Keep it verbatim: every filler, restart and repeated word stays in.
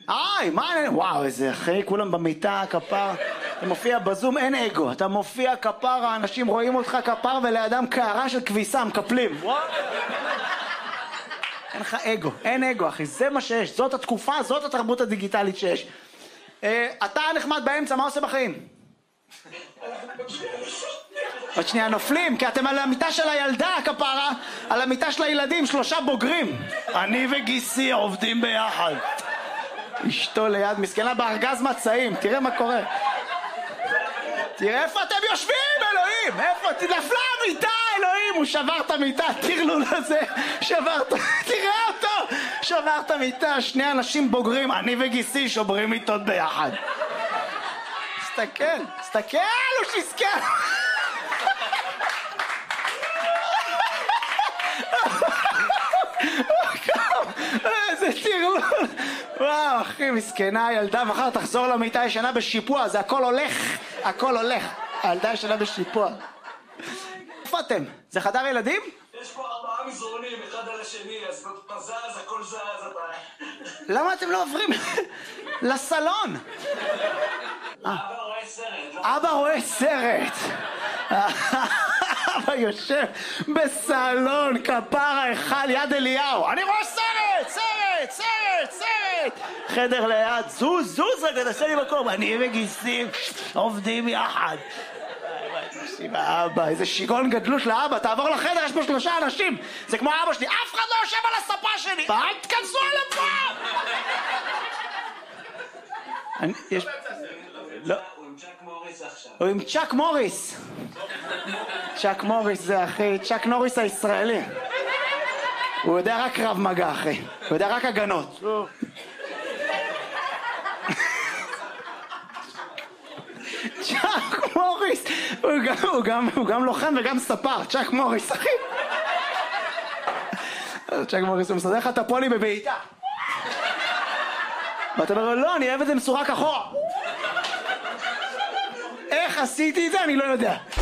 היי, מה העניינים? וואו, איזה אחי, כולם במיטה, כפר. אתה מופיע בזום, אין אגו. אתה מופיע כפר, האנשים רואים אותך כפר, ולידם קערה של כביסה, מקפלים. אין לך אגו, אין אגו, אחי. זה מה שיש. זאת התקופה, זאת התרבות הדיגיטלית שיש. אתה נחמד באמצע, מה עושה בחיים? עוד שנייה נופלים, כי אתם על המיטה של הילדה, כפרה, על המיטה של הילדים, שלושה בוגרים. אני וגיסי עובדים ביחד. אשתו ליד, מסכנה בארגז מצעים, תראה מה קורה. תראה איפה אתם יושבים, אלוהים, איפה, נפלה המיטה, אלוהים, הוא שבר את המיטה, תרלול הזה, שבר, תראה אותו, שבר את המיטה, שני אנשים בוגרים, אני וגיסי שוברים מיטות ביחד. תסתכל, תסתכל, הוא שיסכל. איזה תרלול. וואו, אחי, מסכנה הילדה, מחר תחזור למיטה ישנה בשיפוע, זה הכל הולך, הכל הולך. הילדה ישנה בשיפוע. איפה אתם? זה חדר ילדים? יש פה ארבעה מזרונים, אחד על השני, אז אתה זז, הכל זז, אתה... למה אתם לא עוברים לסלון? אבא רואה סרט. אבא רואה סרט. אבא יושב בסלון, כפרה אחד יד אליהו. אני רואה סרט, סרט, סרט, סרט. חדר ליד, זוז, זוז, רגע, נעשה לי מקום. אני וגיסים עובדים יחד. אבא, איזה שיגעון גדלות לאבא, תעבור לחדר, יש פה שלושה אנשים. זה כמו אבא שלי, אף אחד לא יושב על הספה שלי. אל תכנסו על הפה. יש... לא. הוא עם צ'אק מוריס. צ'אק מוריס זה אחי, צ'אק נוריס הישראלי. הוא יודע רק קרב מגע אחי, הוא יודע רק הגנות. צ'אק מוריס, הוא גם, הוא גם, הוא גם לוחם וגם ספר, צ'אק מוריס אחי. צ'אק מוריס הוא מסדר לך את הפולי בבעיטה. ואתה אומר לו, לא, אני אוהב את זה מסורק אחורה. איך עשיתי את זה? אני לא יודע.